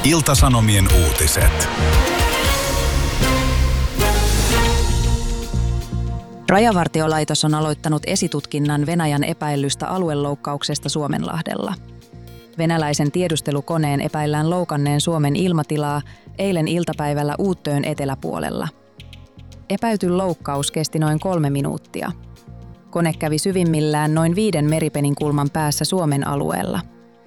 Ilta-Sanomien uutiset. Rajavartiolaitos on aloittanut esitutkinnan Venäjän epäillystä alueloukkauksesta Suomenlahdella. Venäläisen tiedustelukoneen epäillään loukanneen Suomen ilmatilaa eilen iltapäivällä Uuttöön eteläpuolella. Epäilty loukkaus kesti noin 3 minuuttia. Kone kävi syvimmillään noin 5 meripeninkulman päässä Suomen alueella.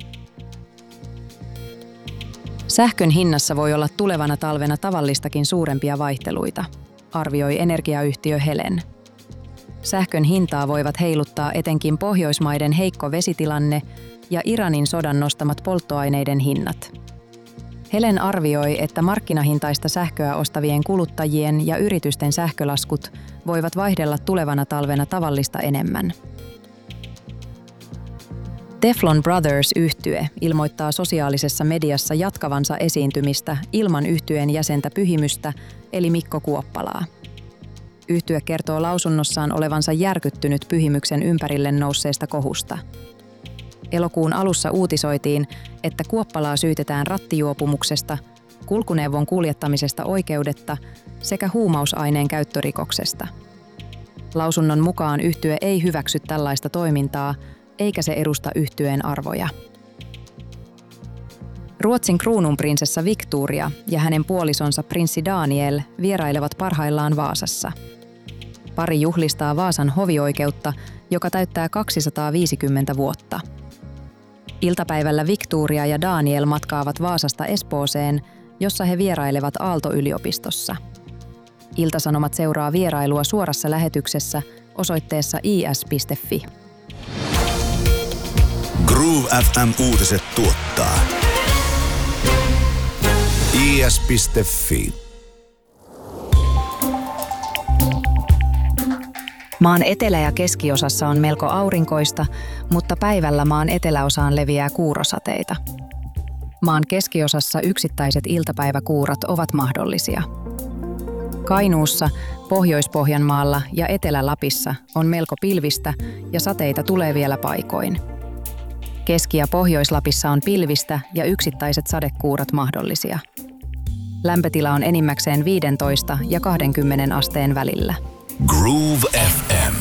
Sähkön hinnassa voi olla tulevana talvena tavallistakin suurempia vaihteluita, arvioi energiayhtiö Helen. Sähkön hintaa voivat heiluttaa etenkin Pohjoismaiden heikko vesitilanne ja Iranin sodan nostamat polttoaineiden hinnat. Helen arvioi, että markkinahintaista sähköä ostavien kuluttajien ja yritysten sähkölaskut voivat vaihdella tulevana talvena tavallista enemmän. Teflon Brothers-yhtye ilmoittaa sosiaalisessa mediassa jatkavansa esiintymistä ilman yhtyeen jäsentä Pyhimystä eli Mikko Kuoppalaa. Yhtye kertoo lausunnossaan olevansa järkyttynyt Pyhimyksen ympärille nousseesta kohusta. Elokuun alussa uutisoitiin, että Kuoppalaa syytetään rattijuopumuksesta, kulkuneuvon kuljettamisesta oikeudetta sekä huumausaineen käyttörikoksesta. Lausunnon mukaan yhtye ei hyväksy tällaista toimintaa, eikä se edusta yhtyeen arvoja. Ruotsin kruununprinsessa Victoria ja hänen puolisonsa prinssi Daniel vierailevat parhaillaan Vaasassa. Pari juhlistaa Vaasan hovioikeutta, joka täyttää 250 vuotta. Iltapäivällä Victoria ja Daniel matkaavat Vaasasta Espooseen, jossa he vierailevat Aalto-yliopistossa. Ilta-Sanomat seuraa vierailua suorassa lähetyksessä osoitteessa is.fi. Groove FM uutiset tuottaa is.fi. Maan etelä- ja keskiosassa on melko aurinkoista, mutta päivällä maan eteläosaan leviää kuurosateita. Maan keskiosassa yksittäiset iltapäiväkuurat ovat mahdollisia. Kainuussa, Pohjois-Pohjanmaalla ja Etelä-Lapissa on melko pilvistä ja sateita tulee vielä paikoin. Keski- ja Pohjois-Lapissa on pilvistä ja yksittäiset sadekuurat mahdollisia. Lämpötila on enimmäkseen 15 ja 20 asteen välillä. Groove FM.